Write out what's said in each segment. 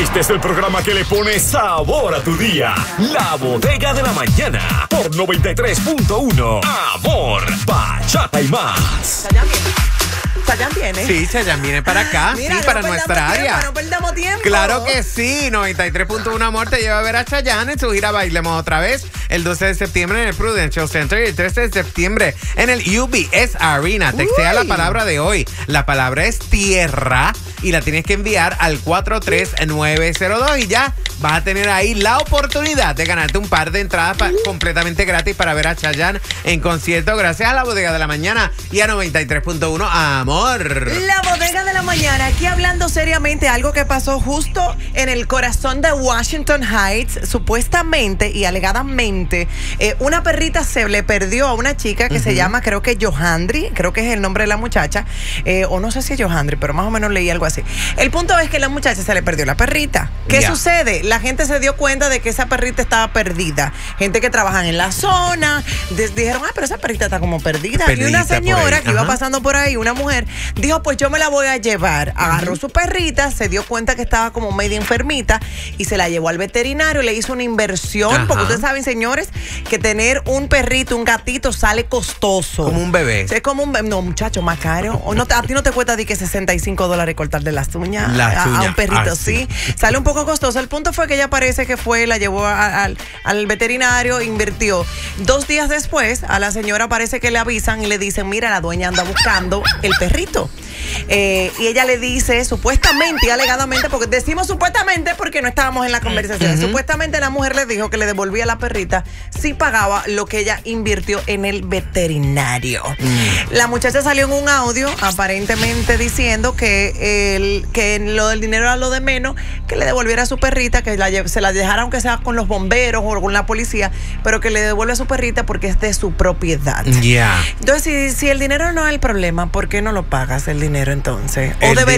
Este es el programa que le pone sabor a tu día. La Bodega de la Mañana por 93.1. Amor, bachata y más. Chayanne viene. Sí, Chayanne viene para acá. Mira, sí, para nuestra área. No perdamos tiempo. Claro que sí. 93.1 Amor te lleva a ver a Chayanne en su gira Bailemos Otra Vez el 12 de septiembre en el Prudential Center y el 13 de septiembre en el UBS Arena. Textea la palabra de hoy. La palabra es tierra y la tienes que enviar al 43902 y ya vas a tener ahí la oportunidad de ganarte un par de entradas completamente gratis para ver a Chayanne en concierto gracias a la Bodega de la Mañana y a 93.1 Amor. La Bodega de la Mañana, aquí hablando seriamente, algo que pasó justo en el corazón de Washington Heights, supuestamente y alegadamente, una perrita se le perdió a una chica que se llama, creo que Johandri, creo que es el nombre de la muchacha, o no sé si es Johandri, pero más o menos leí algo así. El punto es que a la muchacha se le perdió la perrita. ¿Qué sucede? La gente se dio cuenta de que esa perrita estaba perdida. Gente que trabajan en la zona, dijeron, pero esa perrita está como perdida. Y una señora que iba pasando por ahí, una mujer, dijo, pues yo me la voy a llevar. Agarró su perrita, se dio cuenta que estaba como medio enfermita y se la llevó al veterinario, le hizo una inversión, porque ustedes saben, señores, que tener un perrito, un gatito sale costoso. Como un bebé. Es como un bebé. No, muchacho, más caro. O no, a ti no te cuesta de que $65 cortarle las uñas a un perrito, sí. Sale un poco costoso. El punto fue que ella parece que fue, la llevó al veterinario, invirtió. 2 días después, a la señora parece que le avisan y le dicen, mira, la dueña anda buscando el perrito. Y ella le dice, supuestamente y alegadamente, porque decimos supuestamente porque no estábamos en la conversación, supuestamente la mujer le dijo que le devolvía la perrita si pagaba lo que ella invirtió en el veterinario. La muchacha salió en un audio aparentemente diciendo que lo del dinero era lo de menos, que le devolviera a su perrita, que se la dejara aunque sea con los bomberos o con la policía, pero que le devuelva a su perrita porque es de su propiedad. Entonces, si el dinero no es el problema, ¿por qué no lo pagas el dinero entonces?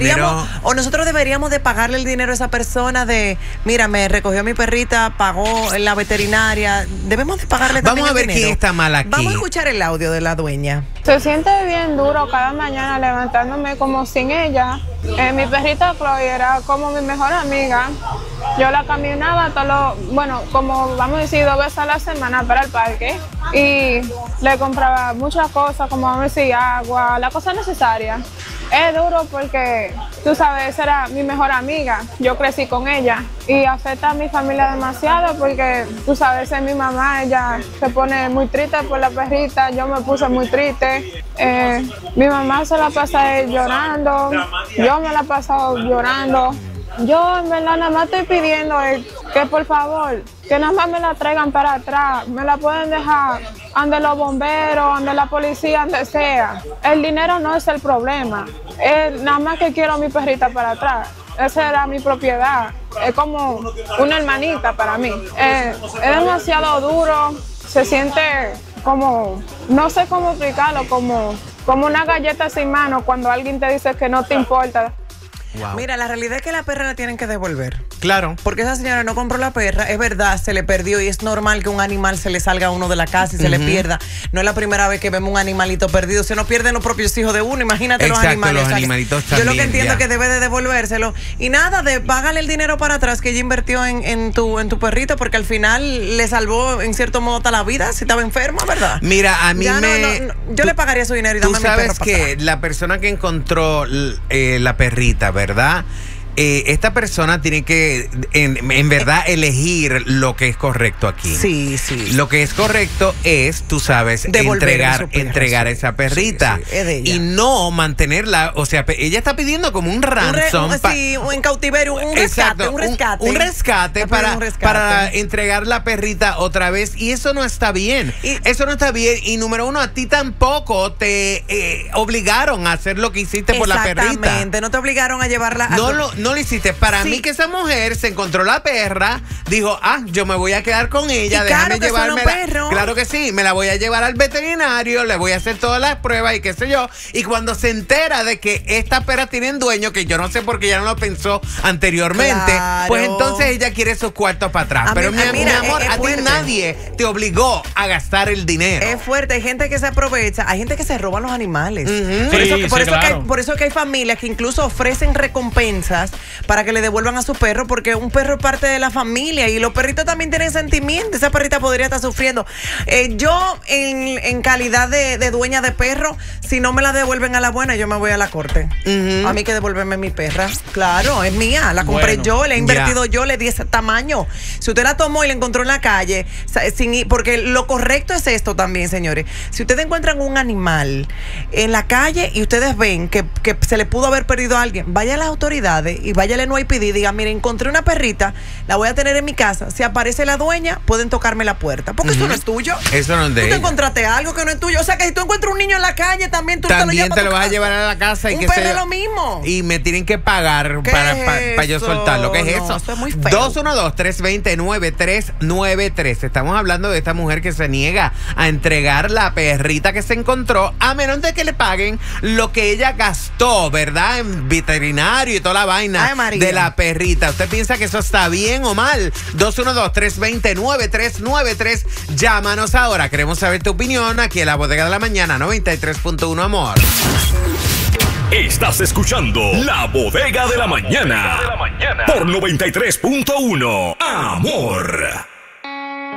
O nosotros deberíamos de pagarle el dinero a esa persona de, mira, me recogió mi perrita, pagó en la veterinaria. Debemos de pagarle también el dinero. Vamos a ver quién está mal aquí. Vamos a escuchar el audio de la dueña. Se siente bien duro cada mañana levantándome como sin ella. Mi perrita Chloe era como mi mejor amiga. Yo la caminaba como vamos a decir 2 veces a la semana para el parque y le compraba muchas cosas, como vamos a decir agua, la cosa necesaria. Es duro porque, tú sabes, era mi mejor amiga, yo crecí con ella y afecta a mi familia demasiado porque, tú sabes, es mi mamá, ella se pone muy triste por la perrita, yo me puse muy triste, mi mamá se la pasa llorando, yo me la he pasado llorando. Yo en verdad nada más estoy pidiendo que por favor, que nada más me la traigan para atrás, me la pueden dejar ante los bomberos, ante la policía, donde sea. El dinero no es el problema, nada más que quiero a mi perrita para atrás. Esa era mi propiedad, es como una hermanita para mí. Es demasiado duro, se siente como, no sé cómo explicarlo, como una galleta sin mano cuando alguien te dice que no te importa. Wow. Mira, la realidad es que la perra la tienen que devolver. Claro. Porque esa señora no compró la perra, es verdad, se le perdió y es normal que un animal se le salga a uno de la casa y se le pierda. No es la primera vez que vemos un animalito perdido, se nos pierden los propios hijos de uno, imagínate. Exacto, los animales. Los animalitos también, yo lo que entiendo es que debe de devolvérselo. Y nada, págale el dinero para atrás que ella invirtió en tu perrito, porque al final le salvó en cierto modo toda la vida si estaba enferma, ¿verdad? Mira, a mí yo le pagaría su dinero y dame mi perro. Tú sabes que la persona que encontró la perrita, ¿verdad? Esta persona tiene que, en verdad, elegir lo que es correcto aquí. Sí, sí. Lo que es correcto es, tú sabes, entregar esa perrita. Sí, es de ella. Y no mantenerla, o sea, ella está pidiendo como un ransom. En cautiverio, un rescate. Un rescate para entregar la perrita otra vez. Y eso no está bien. Eso no está bien. Y número uno, a ti tampoco te obligaron a hacer lo que hiciste por la perrita. Exactamente, no te obligaron a llevarla a no lo hiciste. Para mí que esa mujer se encontró la perra, dijo, yo me voy a quedar con ella, déjame llevármela. Claro que sí, me la voy a llevar al veterinario, le voy a hacer todas las pruebas y qué sé yo. Y cuando se entera de que esta perra tiene dueño, que yo no sé por qué ya no lo pensó anteriormente, pues entonces ella quiere sus cuartos para atrás. Pero mi amor, a ti nadie te obligó a gastar el dinero. Es fuerte, hay gente que se aprovecha, hay gente que se roba los animales. Por eso que hay familias que incluso ofrecen recompensas para que le devuelvan a su perro, porque un perro es parte de la familia y los perritos también tienen sentimientos. Esa perrita podría estar sufriendo. Yo, en calidad de dueña de perro, si no me la devuelven a la buena, yo me voy a la corte. A mí que devuélveme mi perra. Claro, es mía. La compré yo, le he invertido yo, le di ese tamaño. Si usted la tomó y la encontró en la calle, porque lo correcto es esto también, señores. Si ustedes encuentran un animal en la calle y ustedes ven que se le pudo haber perdido a alguien, vaya a las autoridades y vaya al NYPD y diga, mire, encontré una perrita, la voy a tener en mi casa. Si aparece la dueña, pueden tocarme la puerta. Porque eso no es tuyo. Eso no es de Tú ella. te encontraste algo que no es tuyo. O sea, que si tú encuentras un niño en la calle, también tú también te lo vas a llevar a la casa. Y un que perro es lo mismo. Y me tienen que pagar para yo soltarlo. ¿Qué es eso? Eso es muy feo. 212-320-9393. Estamos hablando de esta mujer que se niega a entregar la perrita que se encontró, a menos de que le paguen lo que ella gastó, ¿verdad? En veterinario y toda la vaina de la perrita. ¿Usted piensa que eso está bien o mal? 212-320-9393. Llámanos ahora. Queremos saber tu opinión aquí en La Bodega de la Mañana, 93.1 Amor. Estás escuchando La Bodega de la Mañana por 93.1 Amor.